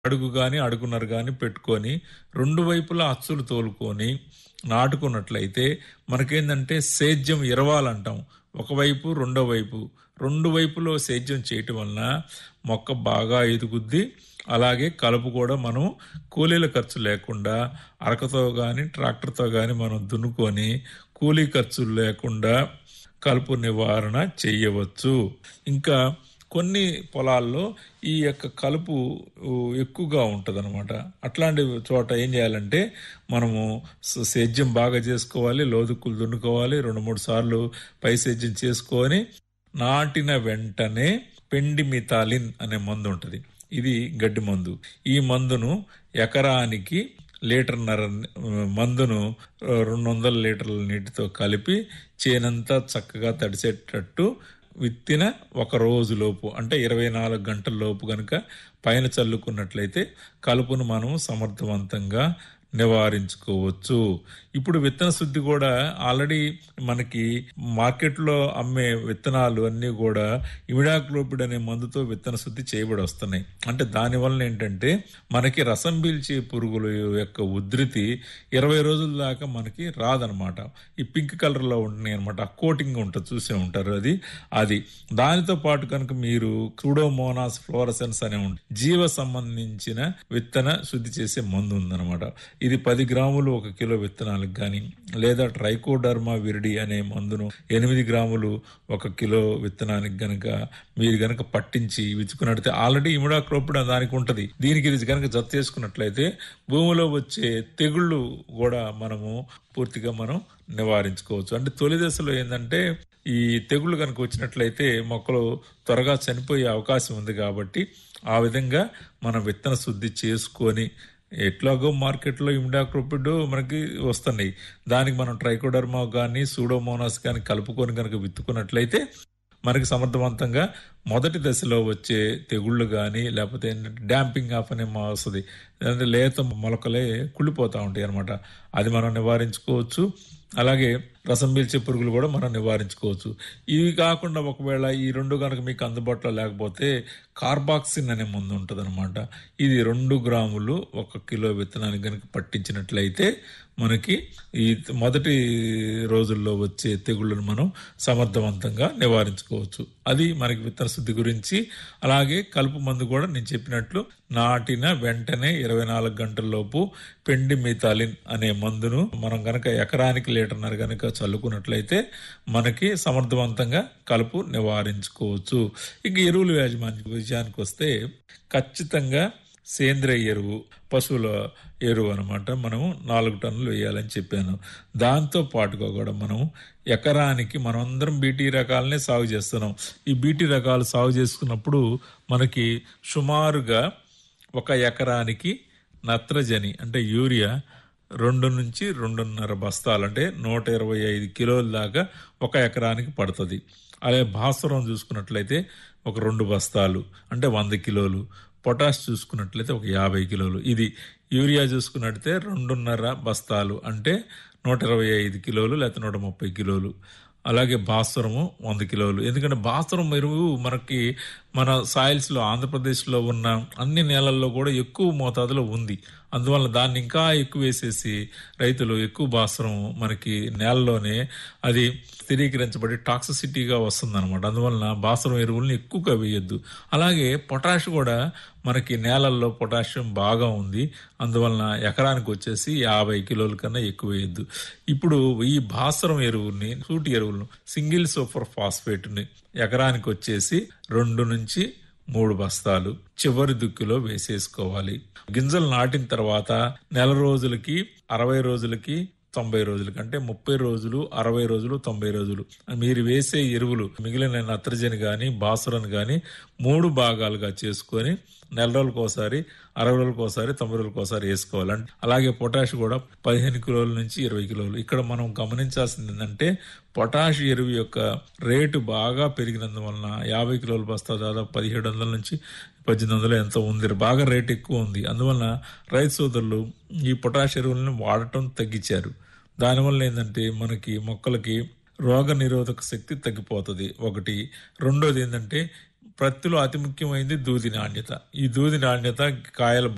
అడుగు గాని అడుగున్నర గాని పెట్టుకొని 2 వైపులా అచ్చులు తోలుకొని నాటుకున్నట్లయితే మనకేందంటే సేద్యం ఇరవాలంటాం. ఒకవైపు రెండో వైపు 2 వైపులో సేద్యం చేయటం వలన మొక్క బాగా ఎదుగుద్ది. అలాగే కలుపు కూడా మనం కూలీల ఖర్చు లేకుండా అరకతో గాని ట్రాక్టర్తో గాని మనం దున్నుకొని కూలీ ఖర్చులు లేకుండా కలుపు నివారణ చేయవచ్చు. ఇంకా కొన్ని పొలాల్లో ఈ యొక్క కలుపు ఎక్కువగా ఉంటదన్నమాట. అట్లాంటి చోట ఏం చేయాలంటే మనము సేద్యం బాగా చేసుకోవాలి, లోదుక్కులు దున్నుకోవాలి, 2-3 సార్లు పై సేద్యం చేసుకొని నాటిన వెంటనే పెండిమిథాలిన్ అనే మందు ఉంటుంది. ఇది గడ్డి మందు. ఈ మందును ఎకరానికి లీటర్న్నర మందును 200 లీటర్ల నీటితో కలిపి చేనంతా చక్కగా తడిసేటట్టు విత్తిన 1 రోజులోపు అంటే 24 గంటల లోపు గనుక పైన చల్లుకున్నట్లయితే కలుపును మనం సమర్థవంతంగా నివారించుకోవచ్చు. ఇప్పుడు విత్తన శుద్ధి కూడా ఆల్రెడీ మనకి మార్కెట్లో అమ్మే విత్తనాలు అన్నీ కూడా ఇమిడాక్లోపిడ్ అనే మందుతో విత్తన శుద్ధి చేయబడి వస్తున్నాయి. అంటే దానివల్ల ఏంటంటే మనకి రసం పీల్చే పురుగుల యొక్క ఉధృతి 20 రోజుల దాకా మనకి రాదనమాట. ఈ పింక్ కలర్ లో ఉంటున్నాయి అనమాట. కోటింగ్ ఉంటుంది, చూసే ఉంటారు. అది దానితో పాటు కనుక మీరు సూడోమోనాస్ ఫ్లోరసెన్స్ అనే జీవ సంబంధించిన విత్తన శుద్ధి చేసే మందు ఉందన్నమాట. ఇది 10 గ్రాములు 1 కిలో విత్తనాలకు గాని, లేదా ట్రైకోడర్మా విరిడి అనే మందును 8 గ్రాములు 1 కిలో విత్తనానికి గనక మీరు గనక పట్టించి విత్తుకున్నట్లయితే ఆల్రెడీ ఇమిడాక్లోపిడ్ దానికి ఉంటది. దీనికి ఇది గనక జత చేసుకున్నట్లయితే భూమిలో వచ్చే తెగుళ్ళు కూడా మనము పూర్తిగా మనం నివారించుకోవచ్చు. అంటే తొలి దశలో ఏంటంటే ఈ తెగుళ్ళు కనుక వచ్చినట్లయితే మొక్కలు త్వరగా చనిపోయే అవకాశం ఉంది. కాబట్టి ఆ విధంగా మనం విత్తన శుద్ధి చేసుకొని, ఎట్లాగో మార్కెట్లో ఇమిడాక్లోపిడ్ మనకి వస్తున్నాయి, దానికి మనం ట్రైకోడర్మా కానీ సూడోమోనాస్ కానీ కలుపుకొని కనుక విత్తుకున్నట్లయితే మనకి సమర్థవంతంగా మొదటి దశలో వచ్చే తెగుళ్ళు కానీ, లేకపోతే ఏంటంటే డాంపింగ్ ఆఫ్ అనే వస్తుంది, అంటే లేత మొలకలే కుళ్ళిపోతూ ఉంటాయి అనమాట. అది మనం నివారించుకోవచ్చు. అలాగే రసం పీల్చే పురుగులు కూడా మనం నివారించుకోవచ్చు. ఇవి కాకుండా ఒకవేళ ఈ 2 కనుక మీకు అందుబాటులో లేకపోతే కార్బాక్సిన్ అనే మందు ఉంటుంది అనమాట. ఇది 2 గ్రాములు 1 కిలో విత్తనానికి కనుక పట్టించినట్లయితే మనకి ఈ మొదటి రోజుల్లో వచ్చే తెగుళ్ళను మనం సమర్థవంతంగా నివారించుకోవచ్చు. అది మనకి విత్తన శుద్ధి గురించి. అలాగే కలుపు మందు కూడా నేను చెప్పినట్లు నాటిన వెంటనే 24 గంటల లోపు పెండిమిథాలిన్ అనే మందును మనం గనక ఎకరానికి లీటర్న్నర గనక చల్లుకున్నట్లయితే మనకి సమర్థవంతంగా కలుపు నివారించుకోవచ్చు. ఇక ఎరువుల యాజమాన్య విషయానికి వస్తే ఖచ్చితంగా సేంద్రియ ఎరువు, పశువుల ఎరువు అనమాట మనం 4 టన్నులు వేయాలని చెప్పాను. దాంతో పాటుగా కూడా మనం ఎకరానికి మనం అందరం బీటీ రకాలనే సాగు చేస్తున్నాం. ఈ బీటీ రకాలు సాగు చేసుకున్నప్పుడు మనకి సుమారుగా 1 ఎకరానికి నత్రజని అంటే యూరియా 2 నుంచి 2.5 బస్తాలు అంటే 125 కిలోల దాకా 1 ఎకరానికి పడుతుంది. అలాగే భాస్వరం చూసుకున్నట్లయితే ఒక 2 బస్తాలు అంటే 100 కిలోలు, పొటాష్ చూసుకున్నట్లయితే ఒక 50 కిలోలు. ఇది యూరియా చూసుకున్నట్లయితే 2.5 బస్తాలు అంటే 125 కిలోలు లేకపోతే 130 కిలోలు. అలాగే భాస్వరము 100 కిలోలు. ఎందుకంటే భాస్వరం ఎరువు మనకి మన సాయిల్స్ లో ఆంధ్రప్రదేశ్లో ఉన్న అన్ని నేలల్లో కూడా ఎక్కువ మోతాదులో ఉంది. అందువల్ల దాన్ని ఇంకా ఎక్కువ వేసేసి రైతులు ఎక్కువ భాస్వరం మనకి నేలలోనే అది స్థిరీకరించబడి టాక్సిసిటీగా వస్తుంది అనమాట. అందువలన భాస్వరం ఎరువుల్ని ఎక్కువగా వేయొద్దు. అలాగే పొటాష్ కూడా మనకి నేలల్లో పొటాషియం బాగా ఉంది. అందువలన ఎకరానికి వచ్చేసి 50 కిలోల కన్నా ఎక్కువ వేయొద్దు. ఇప్పుడు ఈ భాస్వరం ఎరువుల్ని, సూటి ఎరువులను, సింగిల్ సూపర్ ఫాస్ఫేట్ని ఎకరానికి వచ్చేసి 2 నుంచి 3 బస్తాలు చివరి దుక్కిలో వేసేసుకోవాలి. గింజలు నాటిన తర్వాత నెల రోజులకి, 60 రోజులకి, 90 రోజులకి అంటే 30 రోజులు, 60 రోజులు, 90 రోజులు మీరు వేసే ఎరువులు మిగిలిన నత్రజని గాని భాస్వరం గాని 3 భాగాలుగా చేసుకొని నెల రోజులకోసారి, 60 రోజులకోసారి, 90 రోజులకోసారి వేసుకోవాలి. అలాగే పొటాష్ కూడా 15 కిలోల నుంచి 20 కిలోలు. ఇక్కడ మనం గమనించాల్సింది ఏంటంటే పొటాష్ ఎరువు యొక్క రేటు బాగా పెరిగినందువలన 50 కిలోల బస్తా దాదాపు 1700 నుంచి 1800 ఎంత ఉంది, బాగా రేట్ ఎక్కువ ఉంది. అందువలన రైతు సోదరులు ఈ పొటాష్ ఎరువులను వాడటం తగ్గించారు. దానివల్ల ఏంటంటే మనకి మొక్కలకి రోగ నిరోధక శక్తి తగ్గిపోతుంది ఒకటి. రెండోది ఏంటంటే ప్రత్తిలో అతి ముఖ్యమైనది దూది నాణ్యత. ఈ దూది నాణ్యత కాయల